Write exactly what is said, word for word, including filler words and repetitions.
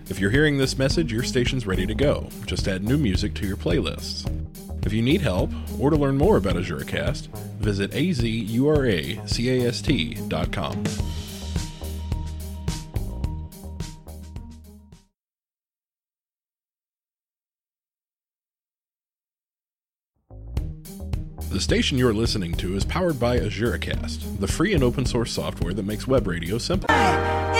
If you're hearing this message, your station's ready to go. Just add new music to your playlists. If you need help, or to learn more about AzuraCast, visit a z u r a c a s t dot com. The station you're listening to is powered by AzuraCast, the free and open source software that makes web radio simple.